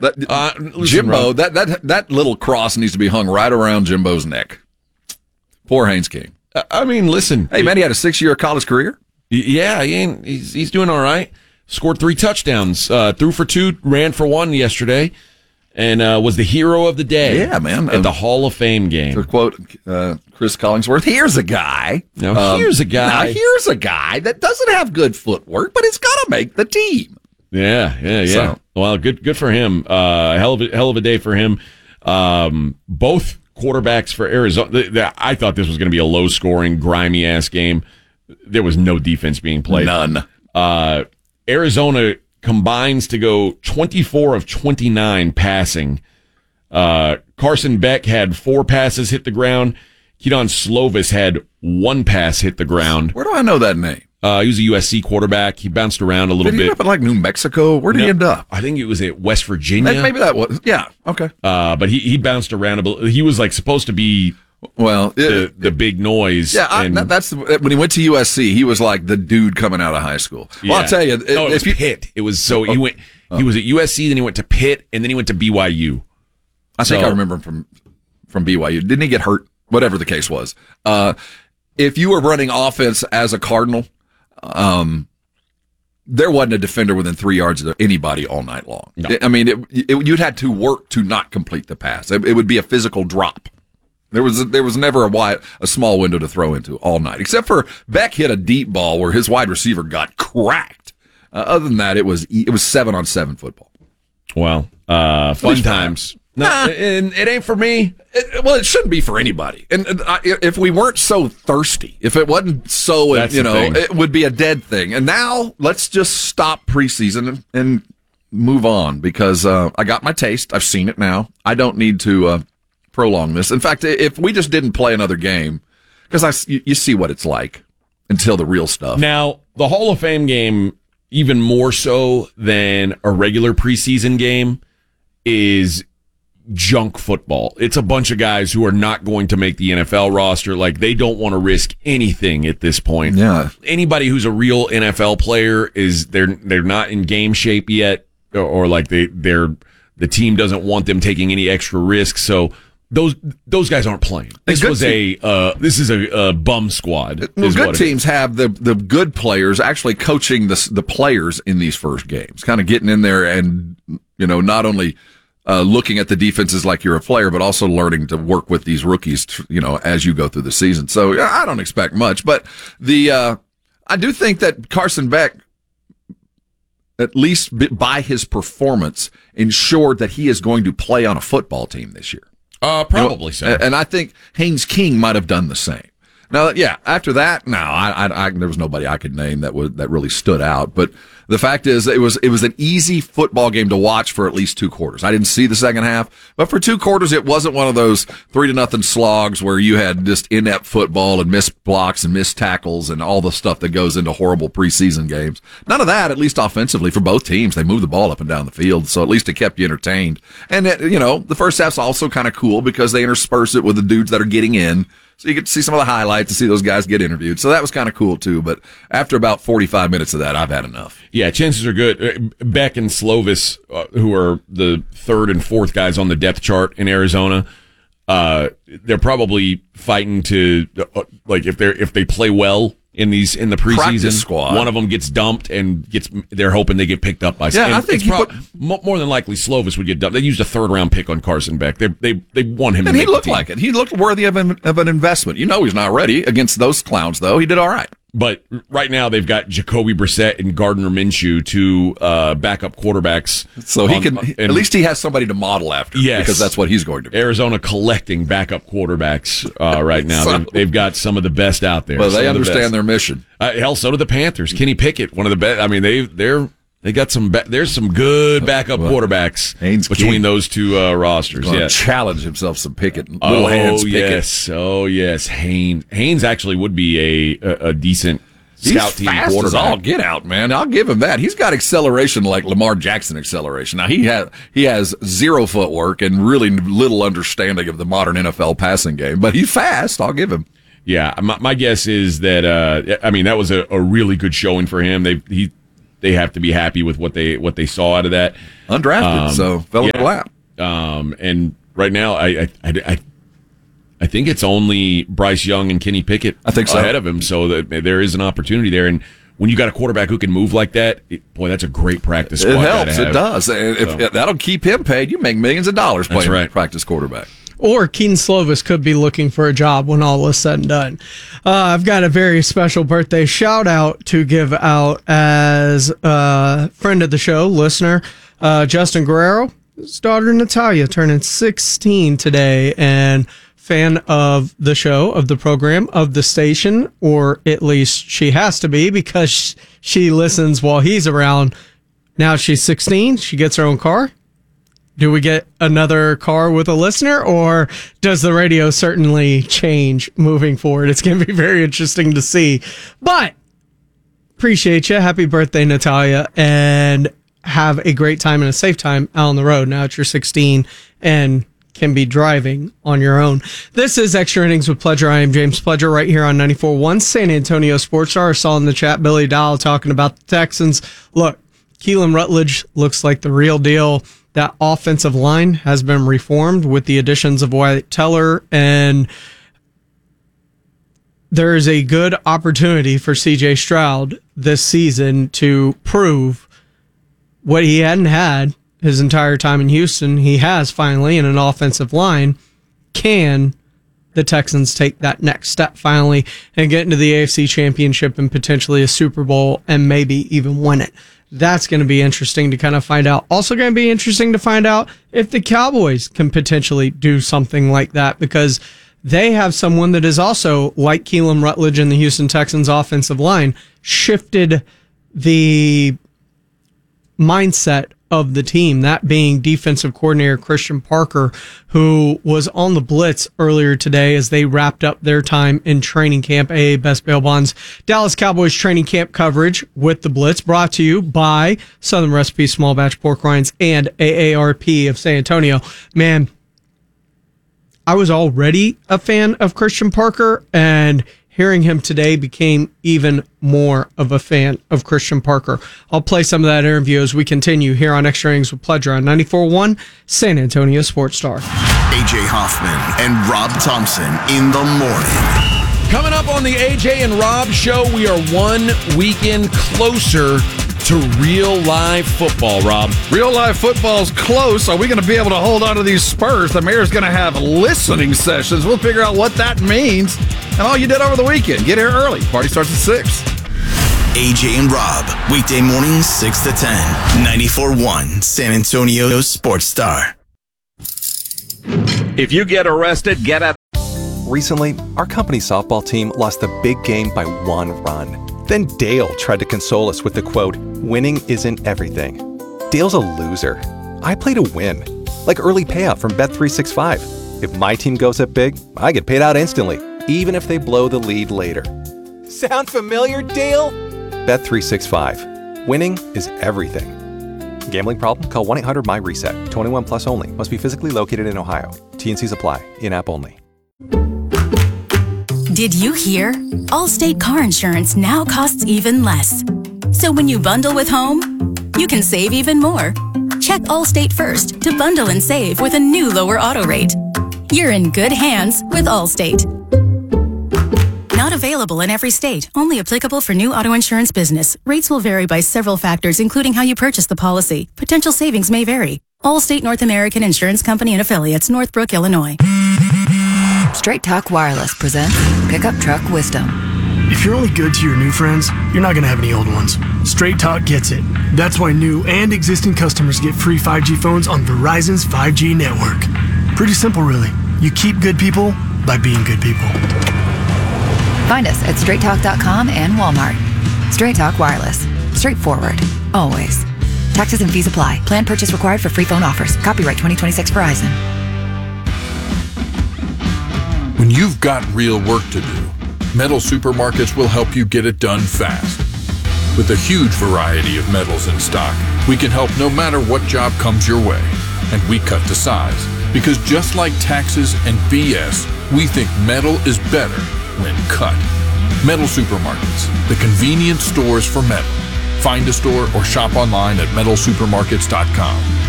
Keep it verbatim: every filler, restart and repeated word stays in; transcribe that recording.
That, Uh, listen, Jimbo, Rob. that, that that little cross needs to be hung right around Jimbo's neck. Poor Haynes King. Uh, I mean, listen. Hey, man, he had a six-year college career. Yeah, he ain't, he's, he's doing all right. Scored three touchdowns. Uh, threw for two, ran for one yesterday, and uh, was the hero of the day. Yeah, man. At the Hall of Fame game. To quote uh, Chris Collingsworth, here's a guy. Now, here's a guy. Now, here's a guy that doesn't have good footwork, but it's got to make the team. Yeah, yeah, yeah. So. Well, good, good for him. Uh, hell of a, hell of a day for him. Um, both quarterbacks for Arizona. The, the, I thought this was going to be a low-scoring, grimy-ass game. There was no defense being played. None. Uh, Arizona combines to go twenty-four of twenty-nine passing. Uh, Carson Beck had four passes hit the ground. Keaton Slovis had one pass hit the ground. Where do I know that name? Uh, he was a U S C quarterback. He bounced around a little Did he bit. end up in like New Mexico? Where did No, he end up? I think it was at West Virginia. Maybe that was. Yeah. Okay. Uh, but he, he bounced around a bit. He was like supposed to be Well, it, the, the big noise. yeah. I, and, that- that's the, when he went to U S C. He was like the dude coming out of high school. Well, yeah. I'll tell you. No, it was if you, Pitt. It was so he went. He was at U S C, then he went to Pitt, and then he went to B Y U. I think So- I remember him from from B Y U. Didn't he get hurt? Whatever the case was. Uh, if you were running offense as a Cardinal, um, there wasn't a defender within three yards of anybody all night long. No. I mean, it, it, you'd had to work to not complete the pass. It, it would be a physical drop. There was there was never a wide, a small window to throw into all night, except for Beck hit a deep ball where his wide receiver got cracked. Uh, other than that, it was it was seven on seven football. Well, uh, fun least times. No, Nah. it, it ain't for me. It, well, it shouldn't be for anybody. And, and I, if we weren't so thirsty, if it wasn't so, That's you the know, thing. it would be a dead thing. And now let's just stop preseason and, and move on because uh, I got my taste. I've seen it now. I don't need to uh, prolong this. In fact, if we just didn't play another game, because I s- you, you see what it's like until the real stuff. Now, the Hall of Fame game, even more so than a regular preseason game, is junk football. It's a bunch of guys who are not going to make the N F L roster. Like, they don't want to risk anything at this point. Yeah. Anybody who's a real N F L player is they're they're not in game shape yet, or, or like they they're the team doesn't want them taking any extra risks. So those those guys aren't playing. This good was a uh, this is a, a bum squad. Well, is good what it teams have the the good players actually coaching the the players in these first games, kind of getting in there and you know not only uh, looking at the defenses like you're a player, but also learning to work with these rookies, you know, as you go through the season. So yeah, I don't expect much, but the uh, I do think that Carson Beck, at least by his performance, ensured that he is going to play on a football team this year. Uh, probably You know, so. And I think Haynes King might have done the same. Now, yeah, after that, no, I, I, I, there was nobody I could name that was that really stood out. But the fact is, it was it was an easy football game to watch for at least two quarters. I didn't see the second half, but for two quarters, it wasn't one of those three to nothing slogs where you had just inept football and missed blocks and missed tackles and all the stuff that goes into horrible preseason games. None of that, at least offensively, for both teams. They moved the ball up and down the field, so at least it kept you entertained. And it, you know, the first half's also kind of cool because they intersperse it with the dudes that are getting in. So you get to see some of the highlights and see those guys get interviewed. So that was kind of cool too. But after about forty-five minutes of that, I've had enough. Yeah, chances are good. Uh, Beck and Slovis, uh, who are the third and fourth guys on the depth chart in Arizona, uh, they're probably fighting to uh, like if they are if they play well in these in the preseason, Practice squad. one of them gets dumped and gets. They're hoping they get picked up by. Yeah, and I think it's he prob- put- mo- more than likely Slovis would get dumped. They used a third round pick on Carson Beck. They they they want him. And to he make looked the team. like it. He looked worthy of an, of an investment. You know he's not ready against those clowns, though. He did all right. But right now they've got Jacoby Brissett and Gardner Minshew, two uh, backup quarterbacks. So he on- can, and at least he has somebody to model after. Yes. Because that's what he's going to be. Arizona collecting backup quarterbacks uh, right now. So- they've, they've got some of the best out there. Well, Some they of the understand best. their mission. Uh, hell, so do the Panthers. Kenny Pickett, one of the best. I mean, they they're they got some. Ba- there's some good backup Well, quarterbacks Haynes between King. those two uh, rosters. Going Yeah. to challenge himself some Pickett. Little Oh hands Pickett. yes, oh yes. Haynes Haynes actually would be a a, a decent scout He's team fast as quarterback. all get out, man. I'll give him that. He's got acceleration like Lamar Jackson acceleration. Now he has he has zero footwork and really little understanding of the modern N F L passing game, but he's fast. I'll give him. Yeah, my, my guess is that uh, I mean that was a, a really good showing for him. They he they have to be happy with what they what they saw out of that. Undrafted, um, so fell in yeah. the lap. Um, and right now, I I, I I I think it's only Bryce Young and Kenny Pickett I think so. ahead of him, so that there is an opportunity there. And when you got a quarterback who can move like that, it, boy, that's a great practice squad. It helps. To have. It does. If, So. if that'll keep him paid. You make millions of dollars playing right. practice quarterback. Or Keaton Slovis could be looking for a job when all is said and done. Uh, I've got a very special birthday shout out to give out as a friend of the show, listener, uh, Justin Guerrero. His daughter Natalia turning sixteen today, and fan of the show, of the program, of the station, or at least she has to be because she listens while he's around. Now she's sixteen. She gets her own car. Do we get another car with a listener, or does the radio certainly change moving forward? It's going to be very interesting to see. But appreciate you. Happy birthday, Natalia, and have a great time and a safe time out on the road now that you're sixteen and can be driving on your own. This is Extra Innings with Pledger. I am James Pledger right here on ninety-four point one San Antonio Sports Star. I saw in the chat Billy Dow talking about the Texans. Look, Keelan Rutledge looks like the real deal. That offensive line has been reformed with the additions of Wyatt Teller, and there is a good opportunity for C J Stroud this season to prove what he hadn't had his entire time in Houston. He has finally in an offensive line. Can the Texans take that next step finally and get into the A F C Championship and potentially a Super Bowl and maybe even win it? That's going to be interesting to kind of find out. Also going to be interesting to find out if the Cowboys can potentially do something like that, because they have someone that is also, like Keelan Rutledge and the Houston Texans offensive line, shifted the mindset of the team, that being defensive coordinator Christian Parker, who was on the blitz earlier today as they wrapped up their time in training camp. A A Best Bail Bonds Dallas Cowboys training camp coverage with the blitz, brought to you by Southern Recipe Small Batch Pork Rinds and A A R P of San Antonio. Man, I was already a fan of Christian Parker, and hearing him today became even more of a fan of Christian Parker. I'll play some of that interview as we continue here on Extra Innings with Pledger on ninety-four point one San Antonio Sports Star. A J Hoffman and Rob Thompson in the morning. Coming up on the A J and Rob show, we are one weekend closer to real live football, Rob. Real live football's close. Are we going to be able to hold on to these Spurs? The mayor's going to have listening sessions. We'll figure out what that means and all you did over the weekend. Get here early. Party starts at six. A J and Rob, weekday mornings six to ten. ninety-four point one San Antonio Sports Star. If you get arrested, get out. Recently, our company's softball team lost the big game by one run. Then Dale tried to console us with the quote, "Winning isn't everything." Dale's a loser. I play to win. Like early payout from Bet three sixty-five. If my team goes up big, I get paid out instantly, even if they blow the lead later. Sound familiar, Dale? Bet three sixty-five. Winning is everything. Gambling problem? Call one eight hundred M Y reset. twenty-one plus only. Must be physically located in Ohio. T and C's apply. In-app only. Did you hear? Allstate car insurance now costs even less. So when you bundle with home, you can save even more. Check Allstate first to bundle and save with a new lower auto rate. You're in good hands with Allstate. Not available in every state. Only applicable for new auto insurance business. Rates will vary by several factors, including how you purchase the policy. Potential savings may vary. Allstate North American Insurance Company and Affiliates, Northbrook, Illinois. Straight Talk Wireless presents Pickup Truck Wisdom. If you're only good to your new friends, you're not going to have any old ones. Straight Talk gets it. That's why new and existing customers get free five G phones on Verizon's five G network. Pretty simple, really. You keep good people by being good people. Find us at straight talk dot com and Walmart. Straight Talk Wireless. Straightforward. Always. Taxes and fees apply. Plan purchase required for free phone offers. Copyright twenty twenty-six Verizon. When you've got real work to do, Metal Supermarkets will help you get it done fast. With a huge variety of metals in stock, we can help no matter what job comes your way. And we cut to size, because just like taxes and B S, we think metal is better when cut. Metal Supermarkets, the convenience stores for metal. Find a store or shop online at metal supermarkets dot com.